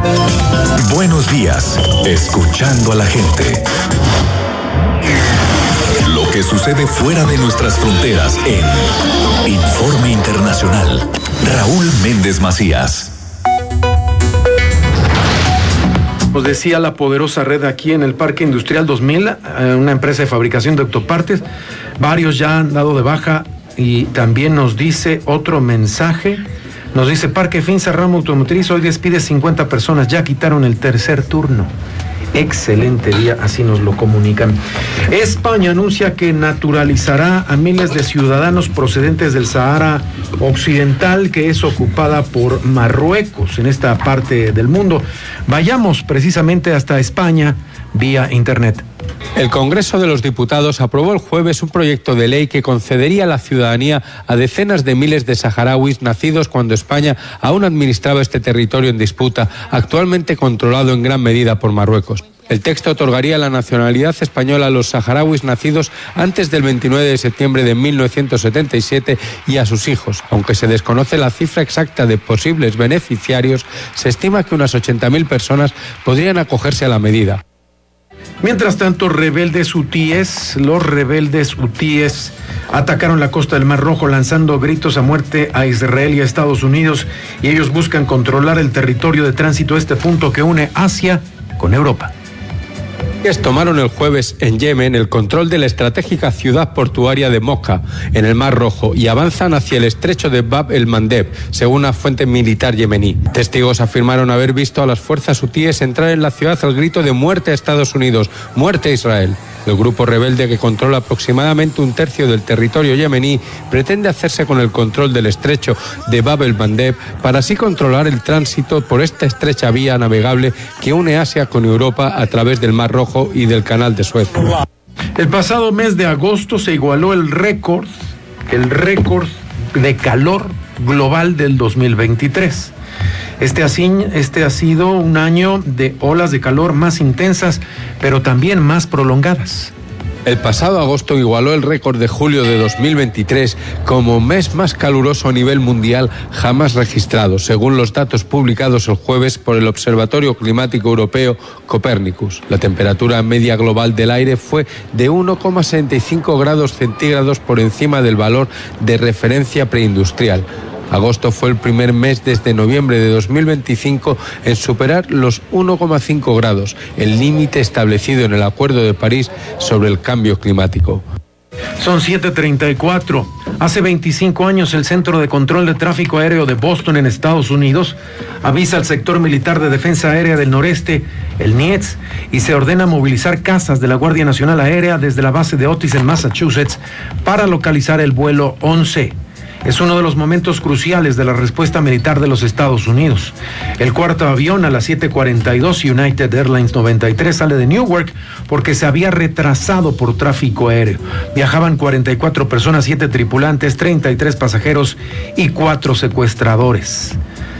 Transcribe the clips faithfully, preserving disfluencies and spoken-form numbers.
Buenos días, escuchando a la gente. Lo que sucede fuera de nuestras fronteras en Informe Internacional. Raúl Méndez Macías. Nos decía la poderosa red aquí en el Parque Industrial dos mil, una empresa de fabricación de autopartes. Varios ya han dado de baja y también nos dice otro mensaje. Nos dice Parque Finsa Ramo Automotriz, hoy despide cincuenta personas, ya quitaron el tercer turno. Excelente día, así nos lo comunican. España anuncia que naturalizará a miles de ciudadanos procedentes del Sahara Occidental, que es ocupada por Marruecos en esta parte del mundo. Vayamos precisamente hasta España vía internet. El Congreso de los Diputados aprobó el jueves un proyecto de ley que concedería la ciudadanía a decenas de miles de saharauis nacidos cuando España aún administraba este territorio en disputa, actualmente controlado en gran medida por Marruecos. El texto otorgaría la nacionalidad española a los saharauis nacidos antes del veintinueve de septiembre de mil novecientos setenta y siete y a sus hijos. Aunque se desconoce la cifra exacta de posibles beneficiarios, se estima que unas ochenta mil personas podrían acogerse a la medida. Mientras tanto, rebeldes hutíes, los rebeldes hutíes atacaron la costa del Mar Rojo lanzando gritos a muerte a Israel y a Estados Unidos, y ellos buscan controlar el territorio de tránsito, este punto que une Asia con Europa. Tomaron el jueves en Yemen el control de la estratégica ciudad portuaria de Mocha, en el Mar Rojo, y avanzan hacia el estrecho de Bab el-Mandeb, según una fuente militar yemení. Testigos afirmaron haber visto a las fuerzas hutíes entrar en la ciudad al grito de muerte a Estados Unidos, muerte a Israel. El grupo rebelde, que controla aproximadamente un tercio del territorio yemení, pretende hacerse con el control del estrecho de Bab el-Mandeb para así controlar el tránsito por esta estrecha vía navegable que une Asia con Europa a través del Mar Rojo y del Canal de Suez. El pasado mes de agosto se igualó el récord, el récord de calor global del dos mil veintitrés. Este, así, este ha sido un año de olas de calor más intensas, pero también más prolongadas. El pasado agosto igualó el récord de julio de dos mil veintitrés como mes más caluroso a nivel mundial jamás registrado, según los datos publicados el jueves por el Observatorio Climático Europeo Copernicus. La temperatura media global del aire fue de uno coma sesenta y cinco grados centígrados por encima del valor de referencia preindustrial. Agosto fue el primer mes desde noviembre de dos mil veinticinco en superar los uno coma cinco grados, el límite establecido en el Acuerdo de París sobre el cambio climático. Son siete treinta y cuatro. Hace veinticinco años el Centro de Control de Tráfico Aéreo de Boston, en Estados Unidos, avisa al sector militar de defensa aérea del noreste, el N I E T S, y se ordena movilizar cazas de la Guardia Nacional Aérea desde la base de Otis en Massachusetts para localizar el vuelo once. Es uno de los momentos cruciales de la respuesta militar de los Estados Unidos. El cuarto avión a las siete cuarenta y dos, United Airlines noventa y tres, sale de Newark porque se había retrasado por tráfico aéreo. Viajaban cuarenta y cuatro personas, siete tripulantes, treinta y tres pasajeros y cuatro secuestradores.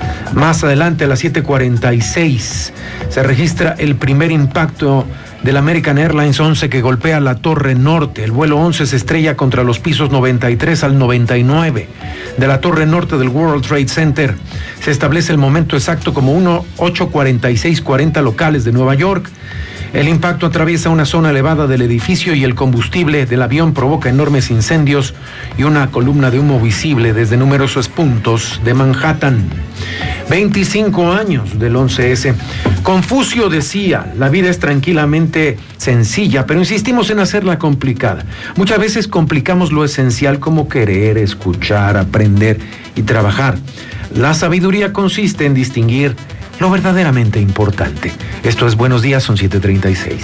Más adelante, a las siete cuarenta y seis, se registra el primer impacto del American Airlines once que golpea la Torre Norte. El vuelo once se estrella contra los pisos noventa y tres al noventa y nueve de la Torre Norte del World Trade Center. Se establece el momento exacto como ocho cuarenta y seis cuarenta locales de Nueva York. El impacto atraviesa una zona elevada del edificio y el combustible del avión provoca enormes incendios y una columna de humo visible desde numerosos puntos de Manhattan. veinticinco años del once ese. Confucio decía, la vida es tranquilamente sencilla, pero insistimos en hacerla complicada. Muchas veces complicamos lo esencial como querer, escuchar, aprender y trabajar. La sabiduría consiste en distinguir lo verdaderamente importante. Esto es Buenos Días, son siete treinta y seis.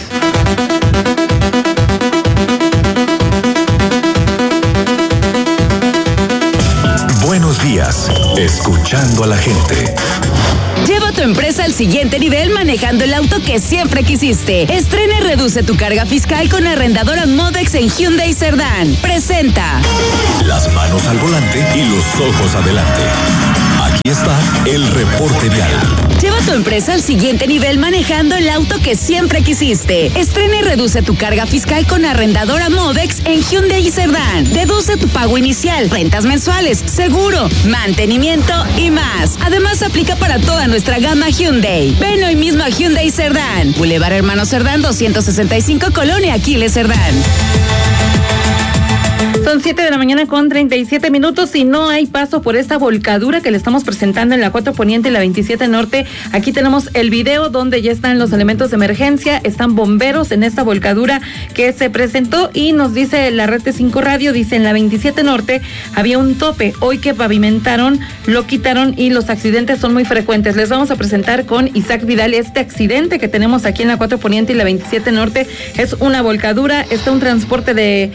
Buenos días, escuchando a la gente. Lleva tu empresa al siguiente nivel manejando el auto que siempre quisiste. Estrena y reduce tu carga fiscal con arrendadora Modex en Hyundai Cerdán. Presenta. Las manos al volante y los ojos adelante. Aquí está el reporte vial. Lleva Lleva tu empresa al siguiente nivel manejando el auto que siempre quisiste. Estrena y reduce tu carga fiscal con arrendadora Modex en Hyundai y Cerdán. Deduce tu pago inicial, rentas mensuales, seguro, mantenimiento y más. Además, aplica para toda nuestra gama Hyundai. Ven hoy mismo a Hyundai Cerdán. Boulevard Hermano Cerdán doscientos sesenta y cinco, Colonia Aquiles Cerdán. Son siete de la mañana con treinta y siete minutos y no hay paso por esta volcadura que le estamos presentando en la cuatro Poniente y la veintisiete Norte. Aquí tenemos el video donde ya están los elementos de emergencia, están bomberos en esta volcadura que se presentó y nos dice la red de cinco Radio, dice en la veintisiete Norte había un tope, hoy que pavimentaron lo quitaron y los accidentes son muy frecuentes. Les vamos a presentar con Isaac Vidal este accidente que tenemos aquí en la cuatro Poniente y la veintisiete Norte. Es una volcadura, está un transporte de,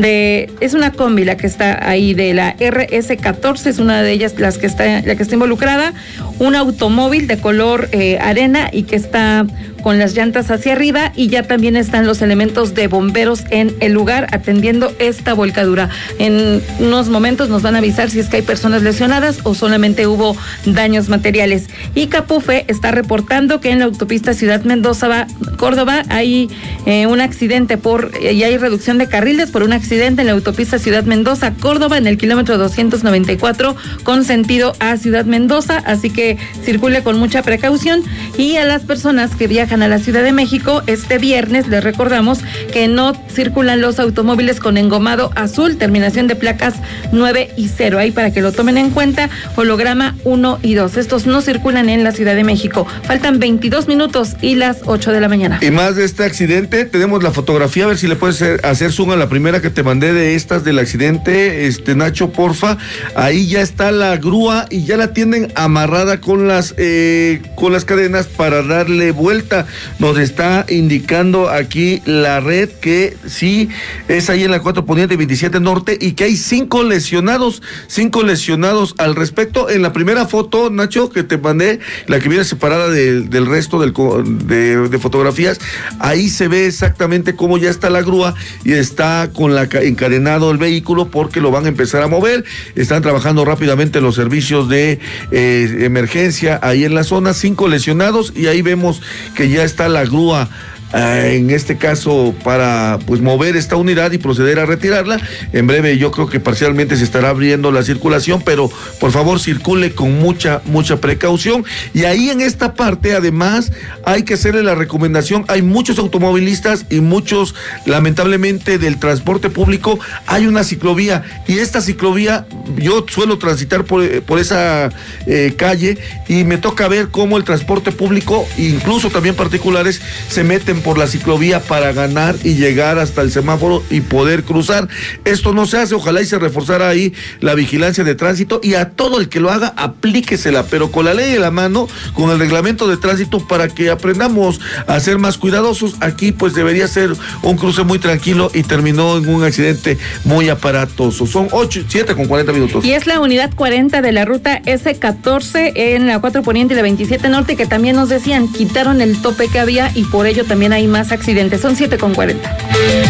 de es una combi la que está ahí de la R S catorce, es una de ellas las que está, la que está involucrada, un automóvil de color eh, arena y que está con las llantas hacia arriba y ya también están los elementos de bomberos en el lugar atendiendo esta volcadura. En unos momentos nos van a avisar si es que hay personas lesionadas o solamente hubo daños materiales. Y Capufe está reportando que en la autopista Ciudad Mendoza, Córdoba, hay eh, un accidente por eh, y hay reducción de carriles por un accidente en la autopista Ciudad Mendoza, Córdoba, en el kilómetro doscientos noventa y cuatro con sentido a Ciudad Mendoza, así que circule con mucha precaución. Y a las personas que viajan a la Ciudad de México, este viernes les recordamos que no circulan los automóviles con engomado azul, terminación de placas nueve y cero, ahí para que lo tomen en cuenta, holograma uno y dos, estos no circulan en la Ciudad de México. Faltan veintidós minutos y las ocho de la mañana. Y más de este accidente, tenemos la fotografía, a ver si le puedes hacer, hacer zoom a la primera que te mandé de estas del accidente, este Nacho, porfa. Ahí ya está la grúa y ya la tienen amarrada con las eh, con las cadenas para darle vuelta. Nos está indicando aquí la red que sí es ahí en la cuatro Poniente y veintisiete Norte y que hay cinco lesionados, cinco lesionados al respecto. En la primera foto, Nacho, que te mandé, la que viene separada de, del resto del, de, de fotografías, ahí se ve exactamente cómo ya está la grúa y está con la encadenado el vehículo porque lo van a empezar a mover. Están trabajando rápidamente los servicios de eh, emergencia ahí en la zona, cinco lesionados y ahí vemos que ya está la grúa Uh, en este caso para pues mover esta unidad y proceder a retirarla. En breve yo creo que parcialmente se estará abriendo la circulación, pero por favor circule con mucha mucha precaución. Y ahí en esta parte además hay que hacerle la recomendación, hay muchos automovilistas y muchos lamentablemente del transporte público, hay una ciclovía y esta ciclovía yo suelo transitar por, por esa eh, calle y me toca ver cómo el transporte público, incluso también particulares, se meten por la ciclovía para ganar y llegar hasta el semáforo y poder cruzar. Esto no se hace, ojalá y se reforzara ahí la vigilancia de tránsito y a todo el que lo haga, aplíquesela, pero con la ley en la mano, con el reglamento de tránsito para que aprendamos a ser más cuidadosos. Aquí pues debería ser un cruce muy tranquilo y terminó en un accidente muy aparatoso. Son ocho, siete con cuarenta minutos. Y es la unidad cuarenta de la ruta S catorce en la cuatro Poniente y la veintisiete Norte que también nos decían, quitaron el tope que había y por ello también hay más accidentes. Son siete con cuarenta.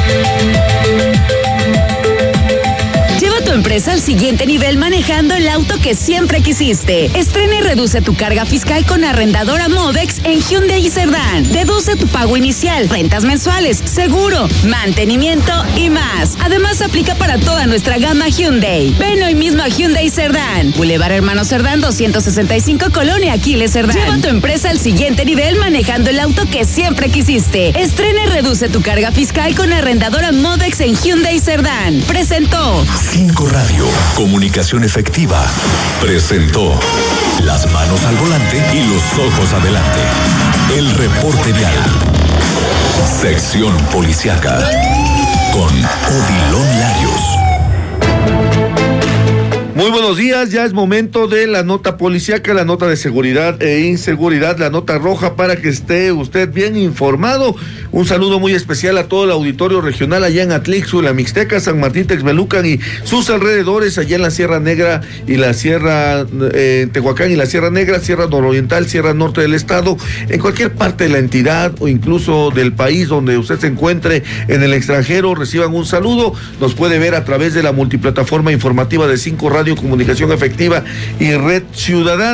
Lleva tu empresa al siguiente nivel manejando el auto que siempre quisiste. Estrena y reduce tu carga fiscal con arrendadora Modex en Hyundai y Cerdán. Deduce tu pago inicial, rentas mensuales, seguro, mantenimiento y más. Además, aplica para toda nuestra gama Hyundai. Ven hoy mismo a Hyundai Cerdán. Boulevard Hermano Cerdán doscientos sesenta y cinco, Colonia Aquiles Cerdán. Lleva tu empresa al siguiente nivel manejando el auto que siempre quisiste. Estrena y reduce tu carga fiscal con arrendadora Modex en Hyundai Cerdán. Presentó cinco Radio, comunicación efectiva, presentó las manos al volante y los ojos adelante. El reporte vial. Sección policiaca con Odilon Larios. Muy buenos días, ya es momento de la nota policíaca, la nota de seguridad e inseguridad, la nota roja para que esté usted bien informado. Un saludo muy especial a todo el auditorio regional allá en Atlixco, la Mixteca, San Martín, Texmelucan y sus alrededores, allá en la Sierra Negra y la Sierra eh, Tehuacán y la Sierra Negra, Sierra Nororiental, Sierra Norte del estado, en cualquier parte de la entidad o incluso del país donde usted se encuentre en el extranjero, reciban un saludo. Nos puede ver a través de la multiplataforma informativa de cinco Radio, Comunicación Efectiva y Red Ciudadana.